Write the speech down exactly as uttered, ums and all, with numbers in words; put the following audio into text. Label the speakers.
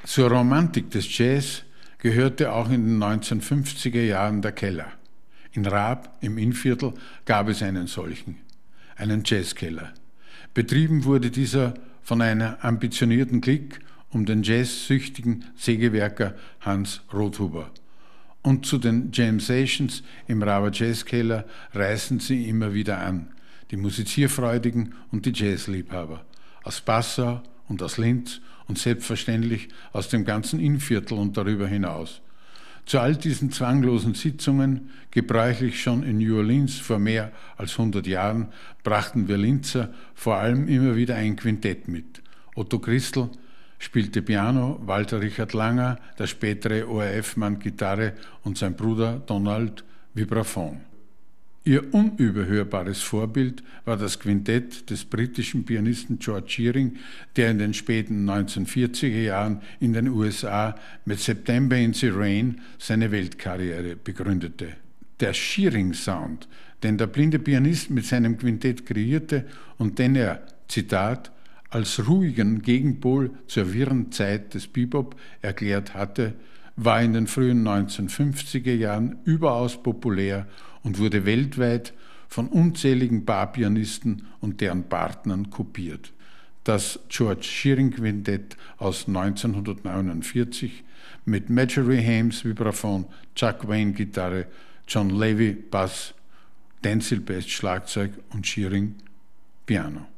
Speaker 1: Zur Romantik des Jazz gehörte auch in den neunzehnhundertfünfziger Jahren der Keller. In Raab im Innviertel gab es einen solchen, einen Jazzkeller. Betrieben wurde dieser von einer ambitionierten Clique um den jazzsüchtigen Sägewerker Hans Rothuber. Und zu den Jam-Sessions im Raaber Jazzkeller reisen sie immer wieder an, die Musizierfreudigen und die Jazzliebhaber, aus Passau und aus Linz und selbstverständlich aus dem ganzen Innviertel und darüber hinaus. Zu all diesen zwanglosen Sitzungen, gebräuchlich schon in New Orleans vor mehr als hundert Jahren, brachten wir Linzer vor allem immer wieder ein Quintett mit. Otto Christel spielte Piano, Walter Richard Langer, der spätere O R F-Mann, Gitarre und sein Bruder Donald Vibraphon. Ihr unüberhörbares Vorbild war das Quintett des britischen Pianisten George Shearing, der in den späten neunzehnhundertvierziger Jahren in den U S A mit September in the Rain seine Weltkarriere begründete. Der Shearing-Sound, den der blinde Pianist mit seinem Quintett kreierte und den er, Zitat, als ruhigen Gegenpol zur wirren Zeit des Bebop erklärt hatte, war in den frühen neunzehnhundertfünfziger Jahren überaus populär und wurde weltweit von unzähligen Barpianisten und deren Partnern kopiert. Das George Shearing Quintett aus neunzehnhundertneunundvierzig mit Marjorie Hames Vibraphon, Chuck Wayne Gitarre, John Levy Bass, Denzil Best Schlagzeug und Shearing Piano.